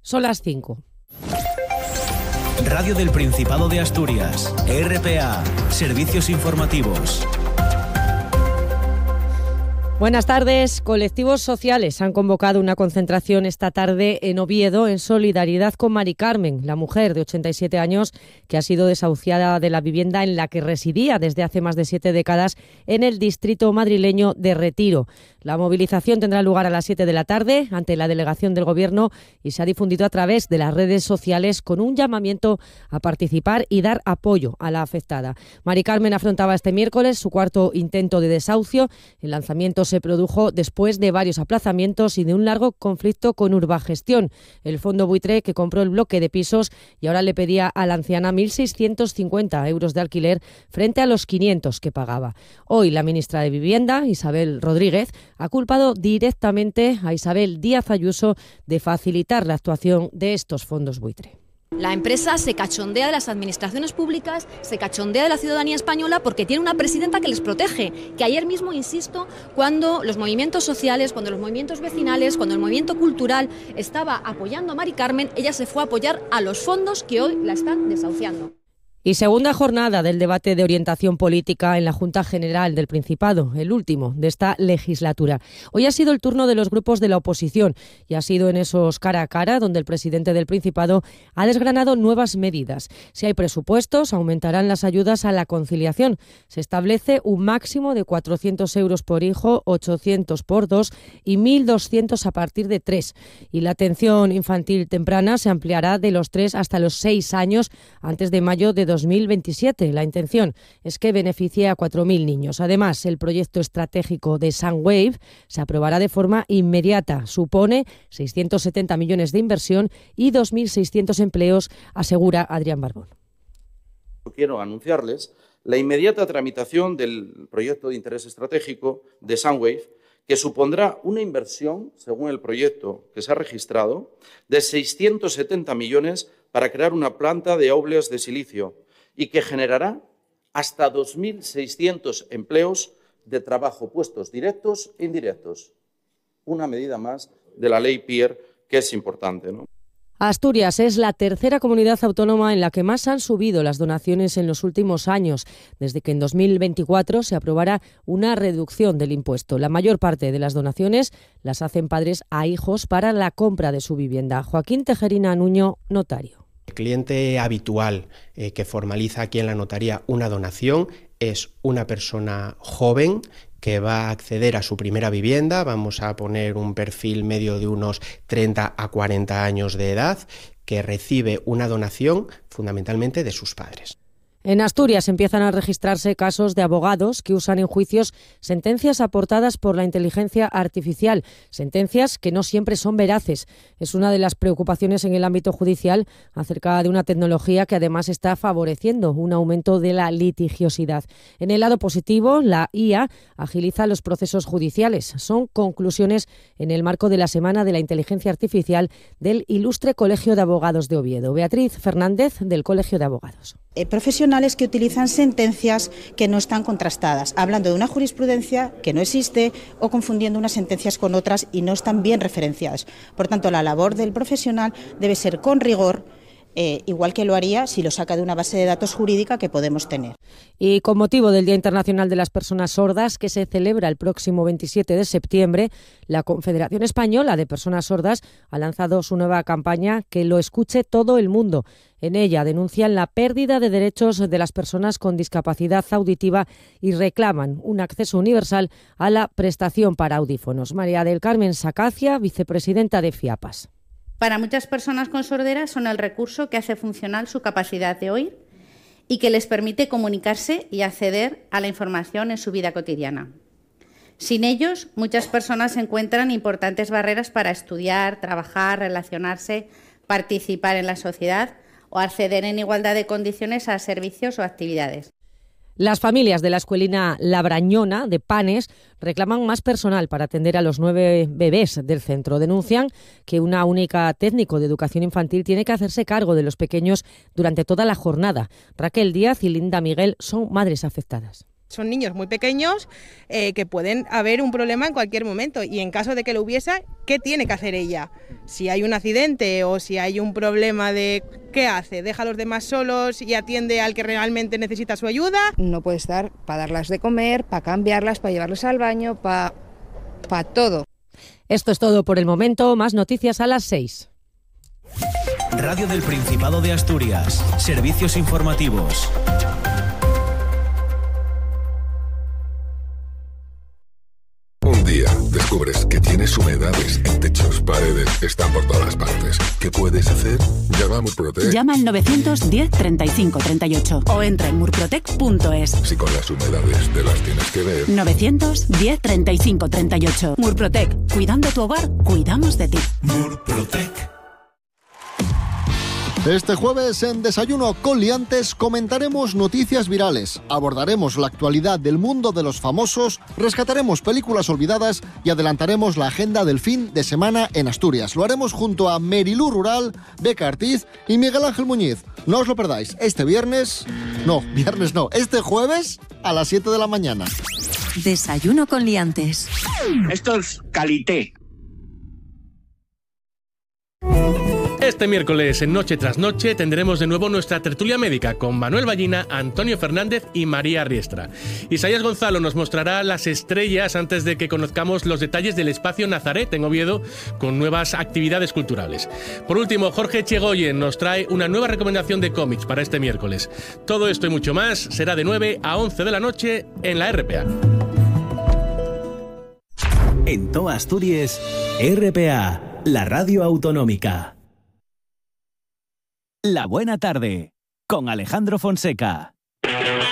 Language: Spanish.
Son las 5. Radio del Principado de Asturias, RPA, Servicios Informativos. Buenas tardes. Colectivos sociales han convocado una concentración esta tarde en Oviedo en solidaridad con Mari Carmen, la mujer de 87 años que ha sido desahuciada de la vivienda en la que residía desde hace más de 7 décadas en el distrito madrileño de Retiro. La movilización tendrá lugar a las 7 de la tarde ante la delegación del Gobierno y se ha difundido a través de las redes sociales con un llamamiento a participar y dar apoyo a la afectada. Mari Carmen afrontaba este miércoles su cuarto intento de desahucio. El lanzamiento se produjo después de varios aplazamientos y de un largo conflicto con Urbagestión, el fondo buitre que compró el bloque de pisos y ahora le pedía a la anciana 1.650 euros de alquiler frente a los 500 que pagaba. Hoy la ministra de Vivienda, Isabel Rodríguez, ha culpado directamente a Isabel Díaz Ayuso de facilitar la actuación de estos fondos buitre. La empresa se cachondea de las administraciones públicas, se cachondea de la ciudadanía española porque tiene una presidenta que les protege. Que ayer mismo, insisto, cuando los movimientos sociales, cuando los movimientos vecinales, cuando el movimiento cultural estaba apoyando a Mari Carmen, ella se fue a apoyar a los fondos que hoy la están desahuciando. Y segunda jornada del debate de orientación política en la Junta General del Principado, el último de esta legislatura. Hoy ha sido el turno de los grupos de la oposición y ha sido en esos cara a cara donde el presidente del Principado ha desgranado nuevas medidas. Si hay presupuestos, aumentarán las ayudas a la conciliación. Se establece un máximo de 400 euros por hijo, 800 por 2 y 1.200 a partir de 3. Y la atención infantil temprana se ampliará de los 3 hasta los 6 años antes de mayo de 2027. La intención es que beneficie a 4.000 niños. Además, el proyecto estratégico de Sunwave se aprobará de forma inmediata. Supone 670 millones de inversión y 2.600 empleos, asegura Adrián Barbón. Quiero anunciarles la inmediata tramitación del proyecto de interés estratégico de Sunwave, que supondrá una inversión, según el proyecto que se ha registrado, de 670 millones para crear una planta de óleos de silicio y que generará hasta 2.600 empleos de trabajo, puestos directos e indirectos. Una medida más de la ley Pier que es importante, ¿no? Asturias es la tercera comunidad autónoma en la que más han subido las donaciones en los últimos años, desde que en 2024 se aprobara una reducción del impuesto. La mayor parte de las donaciones las hacen padres a hijos para la compra de su vivienda. Joaquín Tejerina Nuño, notario. El cliente habitual que formaliza aquí en la notaría una donación es una persona joven que va a acceder a su primera vivienda. Vamos a poner un perfil medio de unos 30 a 40 años de edad, que recibe una donación fundamentalmente de sus padres. En Asturias empiezan a registrarse casos de abogados que usan en juicios sentencias aportadas por la inteligencia artificial, sentencias que no siempre son veraces. Es una de las preocupaciones en el ámbito judicial acerca de una tecnología que además está favoreciendo un aumento de la litigiosidad. En el lado positivo, la IA agiliza los procesos judiciales. Son conclusiones en el marco de la Semana de la Inteligencia Artificial del Ilustre Colegio de Abogados de Oviedo. Beatriz Fernández, del Colegio de Abogados. Profesionales que utilizan sentencias que no están contrastadas, hablando de una jurisprudencia que no existe o confundiendo unas sentencias con otras y no están bien referenciadas. Por tanto, la labor del profesional debe ser con rigor, igual que lo haría si lo saca de una base de datos jurídica que podemos tener. Y con motivo del Día Internacional de las Personas Sordas, que se celebra el próximo 27 de septiembre, la Confederación Española de Personas Sordas ha lanzado su nueva campaña Que lo escuche todo el mundo. En ella denuncian la pérdida de derechos de las personas con discapacidad auditiva y reclaman un acceso universal a la prestación para audífonos. María del Carmen Sacacia, vicepresidenta de FIAPAS. Para muchas personas con sordera son el recurso que hace funcional su capacidad de oír y que les permite comunicarse y acceder a la información en su vida cotidiana. Sin ellos, muchas personas encuentran importantes barreras para estudiar, trabajar, relacionarse, participar en la sociedad o acceder en igualdad de condiciones a servicios o actividades. Las familias de la escuelina Labrañona de Panes reclaman más personal para atender a los 9 bebés del centro. Denuncian que una única técnico de educación infantil tiene que hacerse cargo de los pequeños durante toda la jornada. Raquel Díaz y Linda Miguel son madres afectadas. son niños muy pequeños que pueden haber un problema en cualquier momento, y en caso de que lo hubiese, ¿qué tiene que hacer ella? Si hay un accidente o si hay un problema, ¿qué hace? ¿Deja a los demás solos y atiende al que realmente necesita su ayuda? No puede estar para darlas de comer, para cambiarlas, para llevarlas al baño, para todo. Esto es todo por el momento. Más noticias a las 6. Radio del Principado de Asturias. Servicios informativos. Un día descubres que tienes humedades en techos, paredes, están por todas partes. ¿Qué puedes hacer? Llama a Murprotec. Llama al 910 35 38 o entra en murprotec.es. Si con las humedades te las tienes que ver. 910 35 38. Murprotec. Cuidando tu hogar, cuidamos de ti. Murprotec. Este jueves en Desayuno con Liantes comentaremos noticias virales, abordaremos la actualidad del mundo de los famosos, rescataremos películas olvidadas y adelantaremos la agenda del fin de semana en Asturias. Lo haremos junto a Merilú Rural, Beca Artiz y Miguel Ángel Muñiz. No os lo perdáis, este jueves a las 7 de la mañana. Desayuno con Liantes. Esto es calité. Este miércoles, en Noche tras Noche, tendremos de nuevo nuestra tertulia médica con Manuel Ballina, Antonio Fernández y María Riestra. Isaías Gonzalo nos mostrará las estrellas antes de que conozcamos los detalles del espacio Nazaret en Oviedo con nuevas actividades culturales. Por último, Jorge Chegoyen nos trae una nueva recomendación de cómics para este miércoles. Todo esto y mucho más será de 9 a 11 de la noche en la RPA. En toda Asturias, RPA, la radio autonómica. La buena tarde, con Alejandro Fonseca.